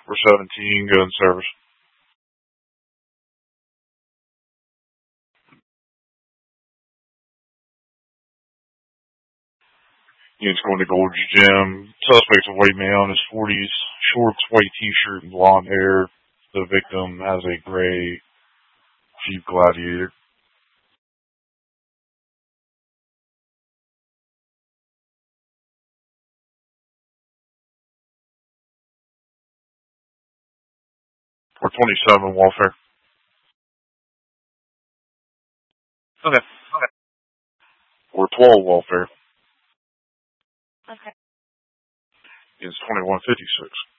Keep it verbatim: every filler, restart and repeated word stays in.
We're seventeen, gun service. Unit's going to Gold's Gym. Suspect's a white male in his forties, shorts, white t-shirt, and blonde hair. The victim has a gray Jeep Gladiator. We're twenty-seven, welfare. Okay. Okay. We're twelve, welfare. Okay. It's twenty-one fifty-six.